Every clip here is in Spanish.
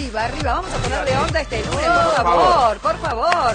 arriba, arriba. Vamos a ponerle onda este lunes, por favor.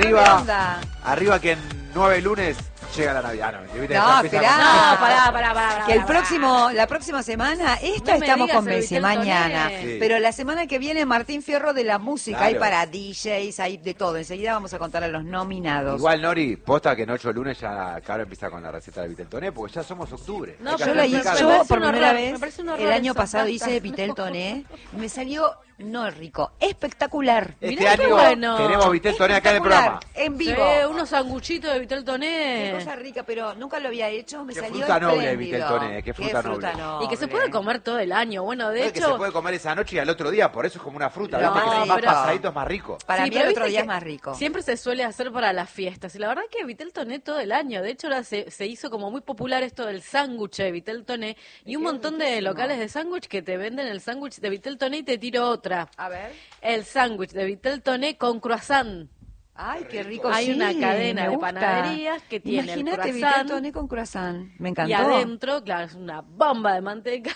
Arriba que en 9 lunes llega la Navidad. No, esperá. No, pará. Que la próxima semana, estamos con Messi, mañana. Sí. Pero la semana que viene, Martín Fierro de la música. Claro. Hay para DJs, hay de todo. Enseguida vamos a contar a los nominados. Igual, Nori, posta que en 8 lunes ya Caro empieza con la receta de Viteltoné, porque ya somos octubre. No, Yo la hice, me parece por un primera horror, me vez, parece un horror el año eso, pasado basta. hice Vitel Toné. Me salió, no rico, espectacular. Este Mirá qué año bueno. tenemos Viteltoné acá en el programa. En vivo. Sí, unos sanguchitos de Vitel Qué Toné. cosa rica, pero nunca lo había hecho, me Qué salió fruta noble, espléndido. Viteltoné, qué fruta noble. Y que se puede comer todo el año. Bueno, de No es que se hecho, puede comer esa noche y al otro día, por eso es como una fruta. No, Viste que son más pero- pasaditos, más ricos. Para sí, mí pero el otro viste día es que más rico. siempre se suele hacer para las fiestas. Y la verdad que Vitel Toné todo el año. De hecho, ahora se hizo como muy popular esto del sándwich de Vitel Toné. Y un montón de locales de sándwich que te venden el sándwich de Vitel Toné y te tiro otra. A ver. El sándwich de Vitel Toné con croissant. Ay, qué rico. Hay sí, una cadena me de gusta. panaderías que tiene el Imagínate croissant. Vitel Toné con croissant. Me encantó. Y adentro, claro, es una bomba de manteca.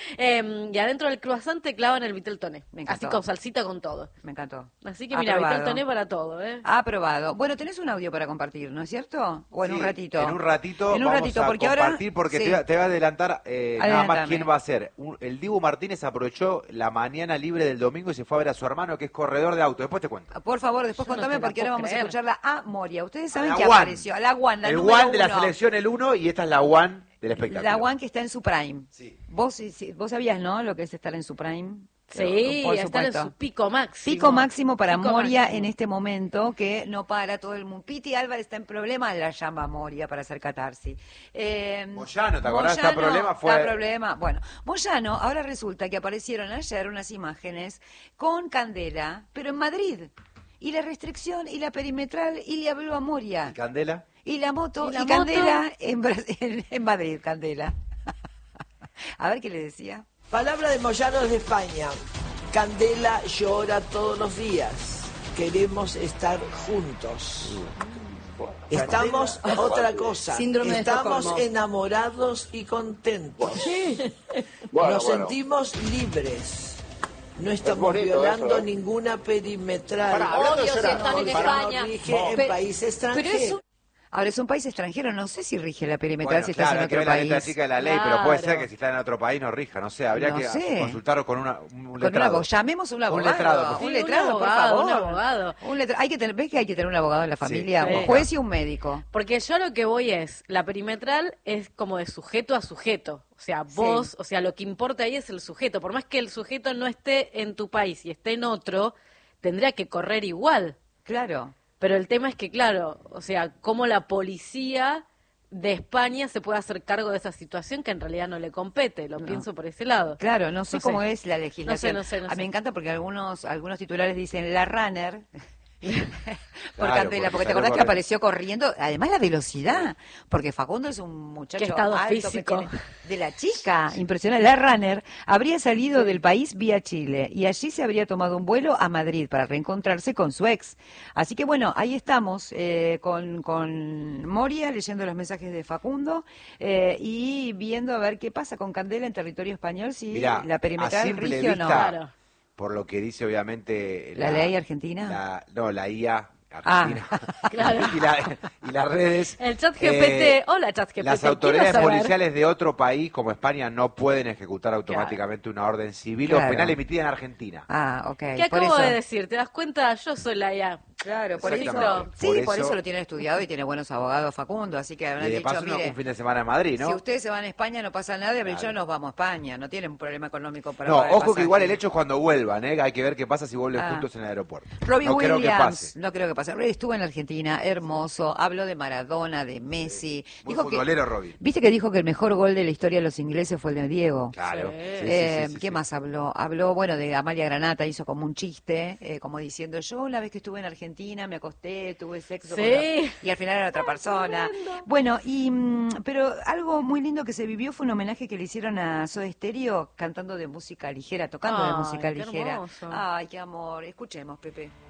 Y adentro del croissant te clavan el Vitel Toné. Me encantó. Así con salsita con todo. Me encantó. Así que mira, Vitel Aprobado. Toné para todo, ¿eh? Aprobado. Bueno, tenés un audio para compartir, ¿no es cierto? O en Sí, un ratito. En un ratito En un vamos ratito, a porque compartir, ahora... porque sí. te va a adelantar nada Adelantame. más quién va a ser. El Dibu Martínez aprovechó la mañana libre del domingo y se fue a ver a su hermano, que es corredor de auto. Después te cuento. Por favor, después Yo no contame, te la porque ahora puedo vamos creer. a escucharla a Moria. Ustedes saben la que One. apareció. A la One, la El número One de la uno. selección, el 1, y esta es la One del espectáculo. La One que está en su prime. Sí. Vos sabías, ¿no? Lo que es estar en su prime. Sí, Por estar en supuesto. su pico máximo. Pico máximo para Pico Moria máximo. en este momento, que no para todo el mundo. Piti Álvarez está en problema, la llama a Moria para hacer catarsis. Moyano, ¿te acordás? Está problema, fue- Está problema. Bueno, Moyano, ahora resulta que aparecieron ayer unas imágenes con Candela, pero en Madrid. Y la restricción y la perimetral, y le habló a Moria. ¿Y Candela? Y la moto, ¿Y la Candela en Madrid, Candela. A ver qué le decía. Palabra de Moyano de España. Candela llora todos los días. Queremos estar juntos. Estamos otra cosa. Síndrome de Estamos Estocolmo. enamorados y contentos. Bueno, Nos bueno. sentimos libres. No estamos bonito violando eso, ¿eh? ninguna perimetral. Pará, hablando de Obvio, si llorar, están en Porque España. no rige en Pe- país extranjero. Pero eso... Ahora es un país extranjero, no sé si rige la perimetral Bueno, si estás claro, en hay que otro ver la letra país. chica de la ley, pero puede Claro. ser que si está en otro país no rija, no sé, habría No que sé. consultarlo con un Con un letrado. abogado. Llamemos a un abogado. letrado, por un Sí, letrado, un por abogado, favor. un abogado. Hay que tener, ¿ves que hay que tener un abogado en la familia? Sí. Un juez y un médico. Porque yo lo que voy es, la perimetral es como de sujeto a sujeto. O sea, vos, Sí. o sea, lo que importa ahí es el sujeto. Por más que el sujeto no esté en tu país y esté en otro, tendría que correr igual. Claro. Pero el tema es que, claro, o sea, cómo la policía de España se puede hacer cargo de esa situación que en realidad no le compete. Lo pienso por ese lado. Claro, no sé No sé. cómo es la legislación. No sé. A mí me encanta porque algunos titulares dicen la runner. Por Claro, Candela, porque te salió acordás que corriendo. apareció corriendo, además la velocidad, porque Facundo es un muchacho Qué estado alto que físico. tiene- de la chica, impresionante. La runner habría salido del país vía Chile y allí se habría tomado un vuelo a Madrid para reencontrarse con su ex. Así que bueno, ahí estamos con Moria leyendo los mensajes de Facundo y viendo a ver qué pasa con Candela en territorio español, si Mirá, la a perimetral simple rige o no. vista, Claro. por lo que dice obviamente ¿La ley argentina? la IA Ah. argentina Claro. y las redes. El chat GPT, hola chat GPT. Las quiero autoridades saber. policiales de otro país como España no pueden ejecutar automáticamente una orden civil o Claro. penal emitida en Argentina. Ah, ok. ¿Qué por acabo eso. de decir? ¿Te das cuenta? Yo soy la IA. Claro, por eso. Exactamente. Sí, Por por eso eso lo tienen estudiado y tiene buenos abogados Facundo, así que habrán Y de dicho, paso mire, un fin de semana en Madrid, ¿no? si ustedes se van a España no pasa nada, pero Claro. yo nos vamos a España, no tienen un problema económico para No, pagar el ojo que pasaje. igual el hecho es cuando vuelvan, ¿eh? Hay que ver qué pasa si vuelven Ah. juntos en el aeropuerto. Robbie no creo que Williams, pase. no creo que pase. Robbie estuvo en Argentina, hermoso, habló de Maradona, de Messi. Muy futbolero, Robbie. Viste que dijo que el mejor gol de la historia de los ingleses fue el de Diego. Claro. Sí. Sí, sí, sí, ¿Qué sí. más habló? Habló, bueno, de Amalia Granata, hizo como un chiste, como diciendo, yo una vez que estuve en Argentina me acosté, tuve sexo Sí. con y al final era otra persona. Bueno, pero algo muy lindo que se vivió fue un homenaje que le hicieron a Soda Stereo cantando de música ligera, tocando de Ay, música qué ligera. hermoso. Ay, qué amor. Escuchemos, Pepe.